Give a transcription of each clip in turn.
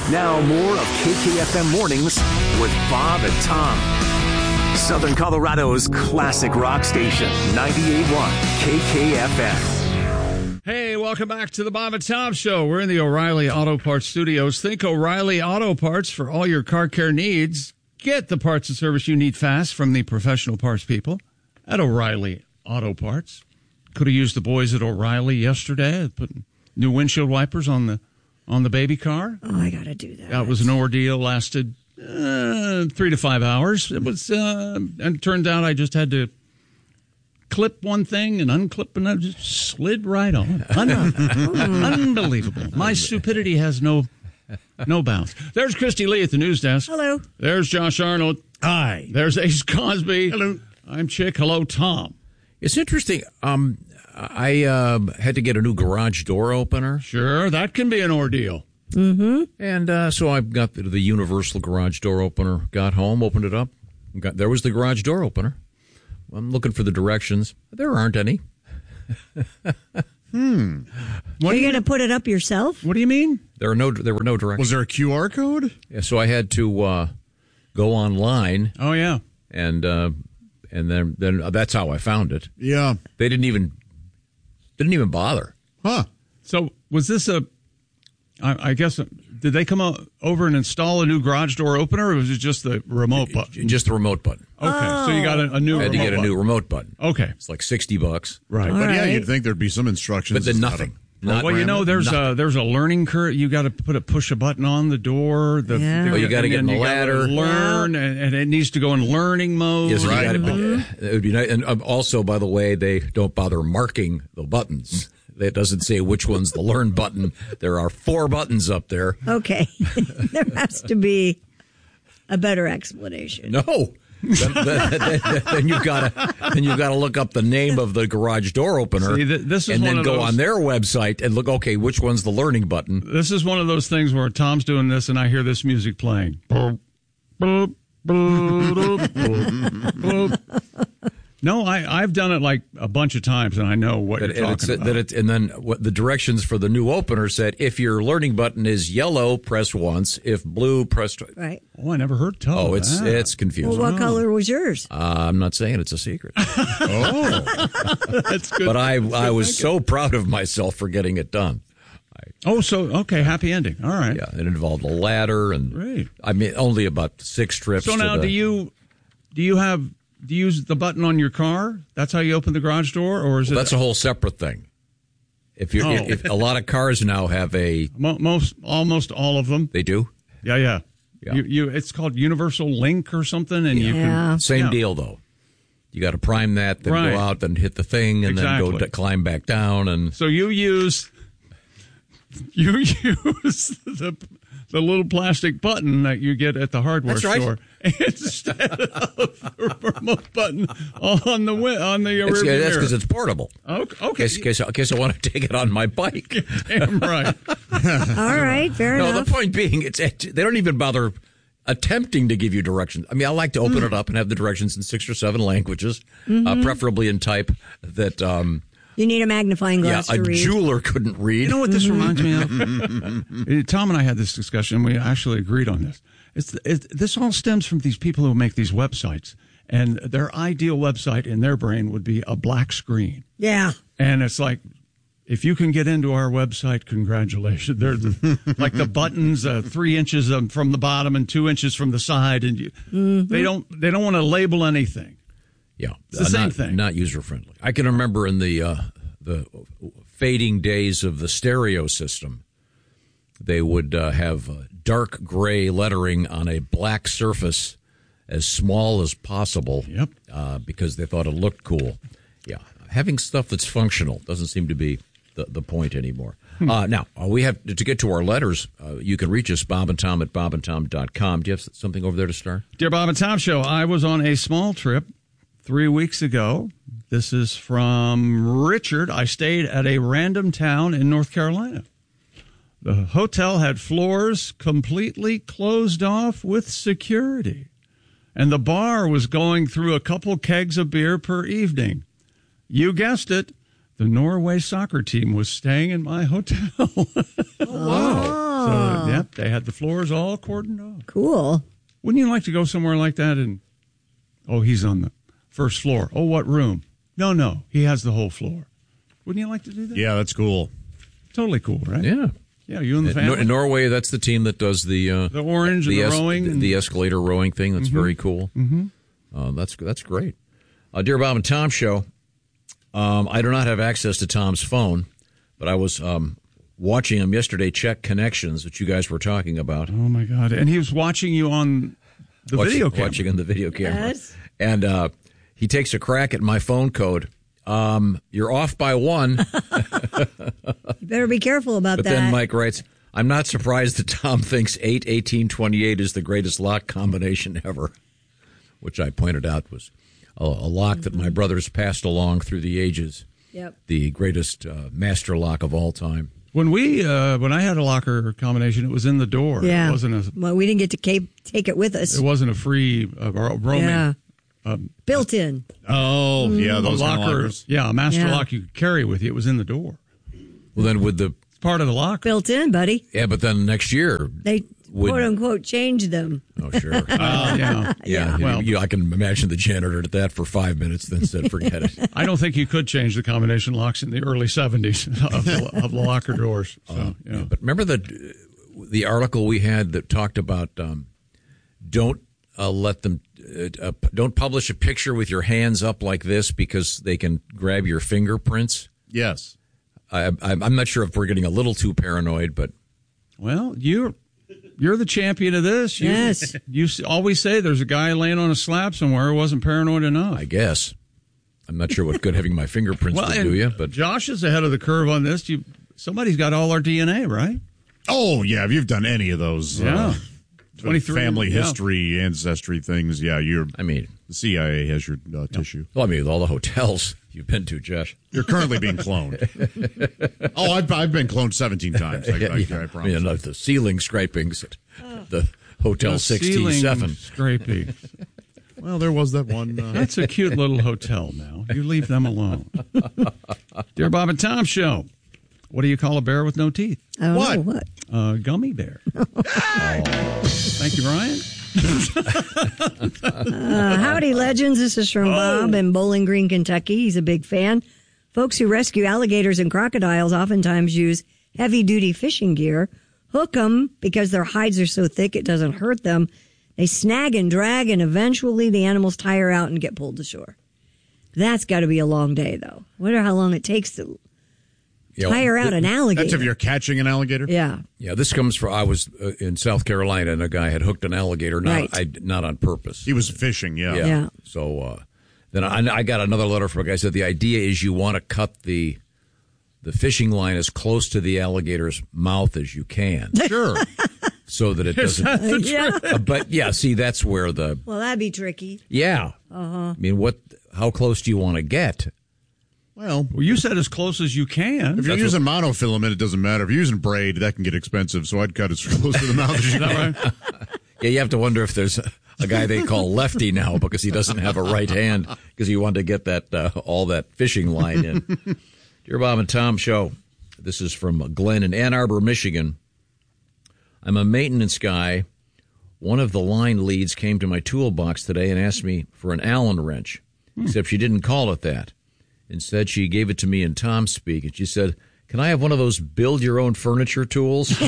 Now more of KKFM Mornings with Bob and Tom. Southern Colorado's classic rock station, 98.1 KKFM. Hey, welcome back to the Bob and Tom Show. We're in the O'Reilly Auto Parts studios. Think O'Reilly Auto Parts for all your car care needs. Get the parts and service you need fast from the professional parts people at O'Reilly Auto Parts. Could have used the boys at O'Reilly yesterday. Put new windshield wipers on the baby car. Oh, I got to do that. That was an ordeal. Lasted 3 to 5 hours. It was, and it turned out I just had to clip one thing and unclip, and I just slid right on. Unbelievable. My stupidity has no bounds. There's Christy Lee at the news desk. Hello. There's Josh Arnold. Hi. There's Ace Cosby. Hello. I'm Chick. Hello, Tom. It's interesting. I had to get a new garage door opener. Sure, that can be an ordeal. Mm-hmm. And so I got the universal garage door opener, got home, opened it up. There was the garage door opener. I'm looking for the directions. There aren't any. Are you going to put it up yourself? What do you mean? There were no directions. Was there a QR code? Yeah, so I had to go online. Oh, yeah. And then that's how I found it. Yeah. They didn't even bother. Huh. So was this I guess, did they come over and install a new garage door opener, or was it just the remote button? Just the remote button. Okay, so you got a new I had to get a new remote button. Okay. It's like $60. Right. But yeah, right. you'd think there'd be some instructions. But then nothing. Well, you know, there's a learning curve. You got to push a button on the door. Yeah. Oh, you got to get in the ladder. Learn, and it needs to go in learning mode. Yes, Right. It would be nice. And also, by the way, they don't bother marking the buttons. It doesn't say which one's the learn button. There are 4 buttons up there. Okay. There has to be a better explanation. No. Then you've got to look up the name of the garage door opener. See, this is and one then of go those- on their website and look. Okay, which one's the learning button? This is one of those things where Tom's doing this, and I hear this music playing. Boop, boop, boop, boop, boop. No, I've done it like a bunch of times, and I know what you're talking about. And then what the directions for the new opener said: if your learning button is yellow, press once. If blue, press twice. Right. Oh, I never heard tell Oh, that. it's confusing. Well, what color was yours? I'm not saying it's a secret. That's good. But I was so proud of myself for getting it done. Okay, happy ending. All right. Yeah, it involved a ladder and Great. I mean only about 6 trips. So now, do you use the button on your car? That's how you open the garage door, or is it? That's a whole separate thing. If a lot of cars now have almost all of them. they do. Yeah. Yeah. It's called Universal Link or something, and you can. Same Yeah. deal though. You got to prime that, then Right. go out, then hit the thing, and then Exactly. go climb back down. And So you use the little plastic button that you get at the hardware That's right. store instead of the remote button on the rear that's mirror. because it's portable. Okay. In case I want to take it on my bike. Damn right. All right, fair No, enough. the point being, they don't even bother attempting to give you directions. I mean, I like to open it up and have the directions in 6 or 7 languages, preferably in type that You need a magnifying glass a to read. jeweler couldn't read. You know what this reminds me of? Tom and I had this discussion. We actually agreed on this. This all stems from these people who make these websites, and their ideal website in their brain would be a black screen. Yeah. And it's like, if you can get into our website, congratulations. They're like the buttons, 3 inches from the bottom and 2 inches from the side, and they don't want to label anything. Yeah, It's the same thing. Not user friendly. I can remember in the fading days of the stereo system, they would have dark gray lettering on a black surface as small as possible. Yep. Because they thought it looked cool. Yeah, having stuff that's functional doesn't seem to be the point anymore. Now, we have to get to our letters. You can reach us, Bob and Tom at bobandtom.com. Do you have something over there to start? Dear Bob and Tom Show, I was on a small trip 3 weeks ago. This is from Richard. I stayed at a random town in North Carolina. The hotel had floors completely closed off with security, and the bar was going through a couple kegs of beer per evening. You guessed it. The Norway soccer team was staying in my hotel. Wow. Oh, So, yep, they had the floors all cordoned off. cool. Wouldn't you like to go somewhere like that and, oh, he's on the first floor. Oh, what room? No, he has the whole floor. Wouldn't you like to do that? Yeah, that's cool. Totally cool, right? Yeah. Yeah, you and the family. In Norway, that's the team that does the orange and the rowing. the escalator rowing thing. That's very cool. Mm-hmm. That's great. Dear Bob and Tom show. I do not have access to Tom's phone, but I was watching him yesterday check connections that you guys were talking about. Oh, my God. And he was watching you on the video camera. Watching on the video camera. Yes. And he takes a crack at my phone code. You're off by one. You better be careful about But that. then Mike writes, I'm not surprised that Tom thinks 8, 18, 28 is the greatest lock combination ever, which I pointed out was a lock that my brothers passed along through the ages. Yep. The greatest master lock of all time. When I had a locker combination, it was in the door. Yeah. It wasn't Well, we didn't get to take it with us. It wasn't a free roaming. Yeah. Built in. Oh, yeah, those kind of locker. lockers. Yeah, a master Yeah. lock you could carry with you. It was in the door. Well, then with the It's part of the locker. Built in, buddy. yeah, but then next year, They Would- quote unquote changed them. oh sure, Yeah. yeah. Well- I can imagine the janitor at that for 5 minutes, then said, "Forget it." I don't think you could change the combination locks in the early 70s of the locker doors. So, yeah. But remember the article we had that talked about don't let them don't publish a picture with your hands up like this because they can grab your fingerprints. Yes. I'm not sure if we're getting a little too paranoid, but Well, you're the champion of this. Yes. You always say there's a guy laying on a slab somewhere who wasn't paranoid enough. I guess I'm not sure what good having my fingerprints would and do you. But Josh is ahead of the curve on this. Somebody's got all our DNA, right? Oh, yeah, if you've done any of those Yeah. 23 family yeah. history, ancestry things, yeah, I mean, the CIA has your tissue. well, I mean, with all the hotels you've been to, Josh. You're currently being cloned. Oh, I've been cloned 17 times. I promise. I mean, the ceiling scrapings at the Hotel The 67. ceiling scraping. Well, there was that one. That's a cute little hotel now. You leave them alone. Dear Bob and Tom show. What do you call a bear with no teeth? I don't What? know what. A gummy bear. Thank you, Ryan. Howdy, legends. This is from Bob in Bowling Green, Kentucky. He's a big fan. Folks who rescue alligators and crocodiles oftentimes use heavy-duty fishing gear, hook them because their hides are so thick it doesn't hurt them. They snag and drag, and eventually the animals tire out and get pulled to shore. That's got to be a long day, though. Wonder how long it takes to tire out an alligator. That's if you're catching an alligator? Yeah. Yeah, this comes from, I was in South Carolina and a guy had hooked an alligator, not on purpose. He was fishing, yeah. Yeah. So then I got another letter from a guy who said the idea is you want to cut the fishing line as close to the alligator's mouth as you can. Sure. So that it doesn't. Yeah. But yeah, see, that's where Well, that'd be tricky. yeah. I mean, how close do you want to get? Well, You said as close as you can. if you're using monofilament, it doesn't matter. If you're using braid, that can get expensive, so I'd cut as close to the mouth as you can. Yeah, you have to wonder if there's a guy they call Lefty now because he doesn't have a right hand because he wanted to get that all that fishing line in. Dear Bob and Tom show, this is from Glenn in Ann Arbor, Michigan. I'm a maintenance guy. One of the line leads came to my toolbox today and asked me for an Allen wrench, except she didn't call it that. Instead, she gave it to me in Tom speak, and she said, "Can I have one of those build-your-own furniture tools?"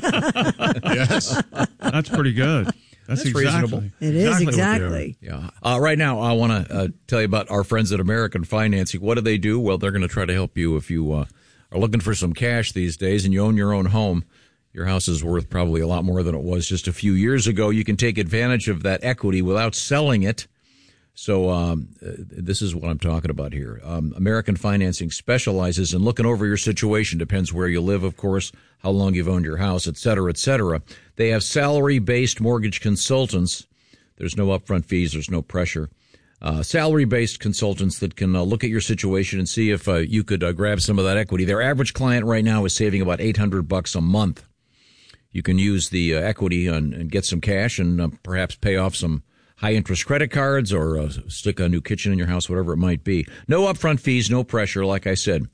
Yes. That's pretty good. That's exactly, reasonable. It is, what they are. exactly. Yeah. Right now, I want to tell you about our friends at American Financing. What do? Well, they're going to try to help you if you are looking for some cash these days and you own your own home. Your house is worth probably a lot more than it was just a few years ago. You can take advantage of that equity without selling it. So this is what I'm talking about here. American Financing specializes in looking over your situation. Depends where you live, of course, how long you've owned your house, et cetera, et cetera. They have salary-based mortgage consultants. There's no upfront fees. There's no pressure. Salary-based consultants that can look at your situation and see if you could grab some of that equity. Their average client right now is saving about $800 a month. You can use the equity and get some cash and perhaps pay off some high-interest credit cards or stick a new kitchen in your house, whatever it might be. No upfront fees, no pressure, like I said.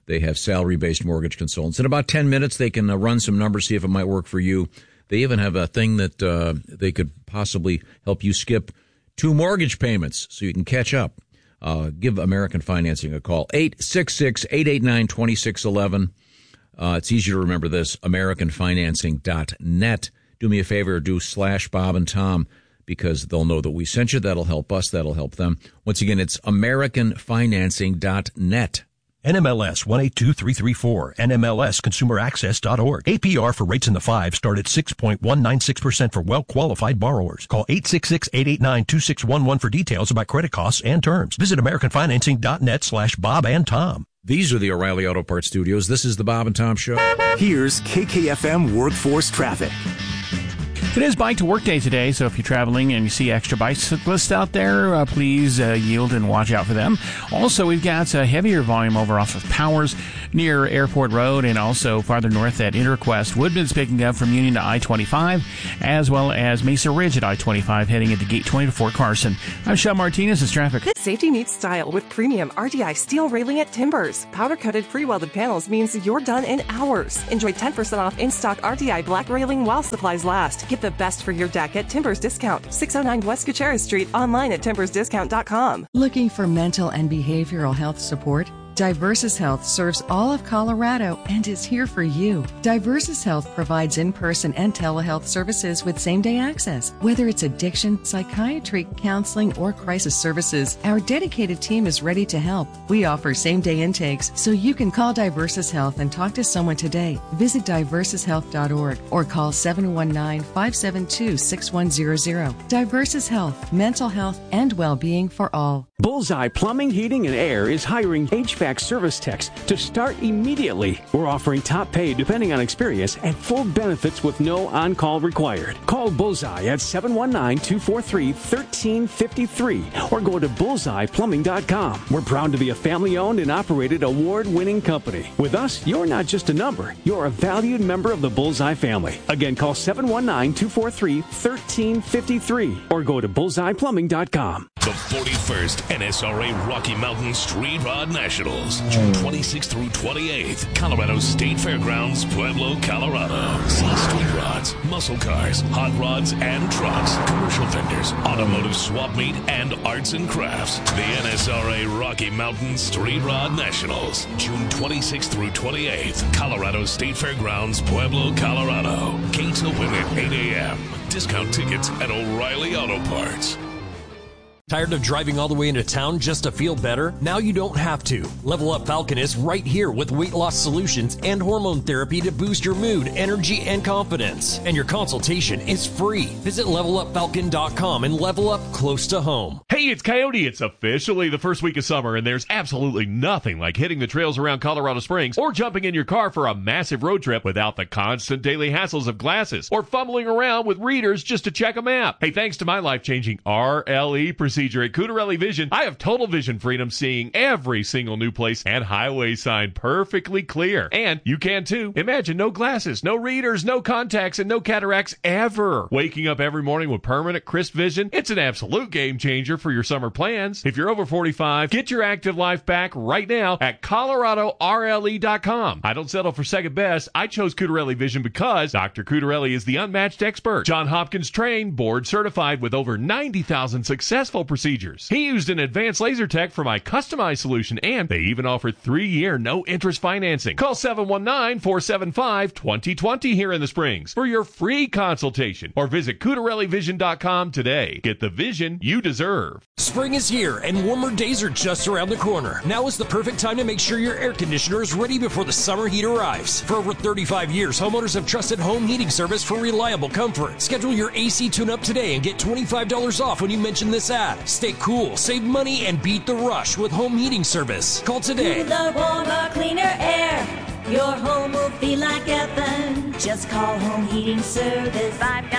They have salary-based mortgage consultants. In about 10 minutes, they can run some numbers, see if it might work for you. They even have a thing that they could possibly help you skip 2 mortgage payments so you can catch up. Give American Financing a call, 866-889-2611. It's easy to remember this, AmericanFinancing.net. Do me a favor, do /Bob and Tom, because they'll know that we sent you. That'll help us. That'll help them. Once again, it's AmericanFinancing.net. NMLS 182334, NMLSConsumerAccess.org. APR for rates in the 5 start at 6.196% for well-qualified borrowers. Call 866-889-2611 for details about credit costs and terms. Visit AmericanFinancing.net /Bob and Tom. These are the O'Reilly Auto Parts Studios. This is the Bob and Tom Show. Here's KKFM Workforce Traffic. It is Bike to Work Day today, so if you're traveling and you see extra bicyclists out there, please yield and watch out for them. Also, we've got a heavier volume over off of Powers near Airport Road, and also farther north at Interquest. Woodman's picking up from Union to I-25, as well as Mesa Ridge at I-25 heading into Gate 20 to Fort Carson. I'm Sean Martinez. This is traffic. Safety meets style with premium RDI steel railing at Timbers. Powder-coated pre-welded panels means you're done in hours. Enjoy 10% off in-stock RDI black railing while supplies last. Get the best for your deck at Timbers Discount. 609 West Gutierrez Street. Online at timbersdiscount.com. Looking for mental and behavioral health support? Diversus Health serves all of Colorado and is here for you. Diversus Health provides in-person and telehealth services with same-day access. Whether it's addiction, psychiatry, counseling, or crisis services, our dedicated team is ready to help. We offer same-day intakes, so you can call Diversus Health and talk to someone today. Visit diversushealth.org or call 719-572-6100. Diversus Health, mental health and well-being for all. Bullseye Plumbing, Heating, and Air is hiring HVAC service techs to start immediately. We're offering top pay depending on experience and full benefits with no on-call required. Call Bullseye at 719-243-1353 or go to bullseyeplumbing.com. We're proud to be a family-owned and operated award-winning company. With us, you're not just a number. You're a valued member of the Bullseye family. Again, call 719-243-1353 or go to bullseyeplumbing.com. The 41st NSRA Rocky Mountain Street Rod Nationals, June 26th through 28th, Colorado State Fairgrounds, Pueblo, Colorado. See street rods, muscle cars, hot rods and trucks, commercial vendors, automotive swap meet, and arts and crafts. The NSRA Rocky Mountain Street Rod Nationals, June 26th through 28th, Colorado State Fairgrounds, Pueblo, Colorado. Gates open at 8 a.m. Discount tickets at O'Reilly Auto Parts. Tired of driving all the way into town just to feel better? Now you don't have to. Level Up Falcon is right here with weight loss solutions and hormone therapy to boost your mood, energy, and confidence. And your consultation is free. Visit levelupfalcon.com and level up close to home. Hey, it's Coyote. It's officially the first week of summer, and there's absolutely nothing like hitting the trails around Colorado Springs or jumping in your car for a massive road trip without the constant daily hassles of glasses or fumbling around with readers just to check a map. Hey, thanks to my life-changing RLE procedure at Cutarelli Vision, I have total vision freedom, seeing every single new place and highway sign perfectly clear. And you can too. Imagine no glasses, no readers, no contacts, and no cataracts ever. Waking up every morning with permanent crisp vision, it's an absolute game changer for your summer plans. If you're over 45, get your active life back right now at ColoradoRLE.com. I don't settle for second best. I chose Cutarelli Vision because Dr. Cutarelli is the unmatched expert. John Hopkins trained, board certified with over 90,000 successful procedures. He used an advanced laser tech for my customized solution, and they even offer 3-year no-interest financing. Call 719-475-2020 here in the Springs for your free consultation, or visit CutarelliVision.com today. Get the vision you deserve. Spring is here, and warmer days are just around the corner. Now is the perfect time to make sure your air conditioner is ready before the summer heat arrives. For over 35 years, homeowners have trusted Home Heating Service for reliable comfort. Schedule your AC tune-up today and get $25 off when you mention this ad. Stay cool, save money, and beat the rush with Home Heating Service. Call today. Cooler, warmer, cleaner air. Your home will feel like heaven. Just call Home Heating Service.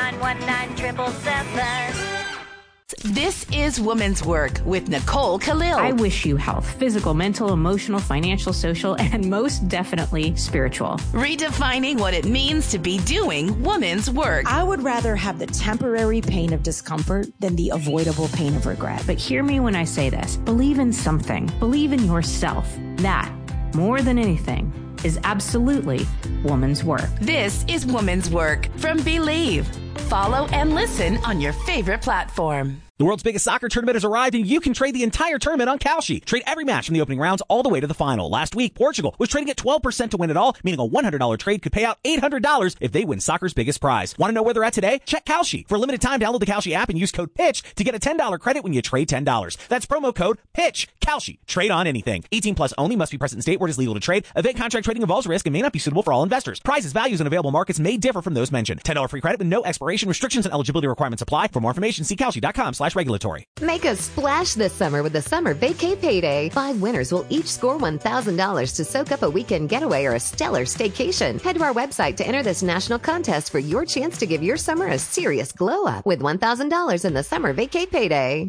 5919-777. This is Woman's Work with Nicole Khalil. I wish you health, physical, mental, emotional, financial, social, and most definitely spiritual. Redefining what it means to be doing woman's work. I would rather have the temporary pain of discomfort than the avoidable pain of regret. But hear me when I say this. Believe in something. Believe in yourself. That more than anything, is absolutely woman's work. This is Woman's Work from Believe. Follow and listen on your favorite platform. The world's biggest soccer tournament has arrived, and you can trade the entire tournament on Kalshi. Trade every match from the opening rounds all the way to the final. Last week, Portugal was trading at 12% to win it all, meaning a $100 trade could pay out $800 if they win soccer's biggest prize. Want to know where they're at today? Check Kalshi. For a limited time, download the Kalshi app and use code PITCH to get a $10 credit when you trade $10. That's promo code PITCH. Kalshi. Trade on anything. 18 plus only. Must be present in state where it is legal to trade. Event contract trading involves risk and may not be suitable for all investors. Prices, values, and available markets may differ from those mentioned. $10 free credit with no expiration. Restrictions and eligibility requirements apply. For more information, see Kalshi.com/regulatory. Make a splash this summer with the Summer Vacay Payday. 5 winners will each score $1,000 to soak up a weekend getaway or a stellar staycation. Head to our website to enter this national contest for your chance to give your summer a serious glow up with $1,000 in the Summer Vacay Payday.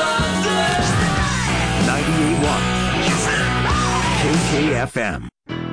98.1 KKFM.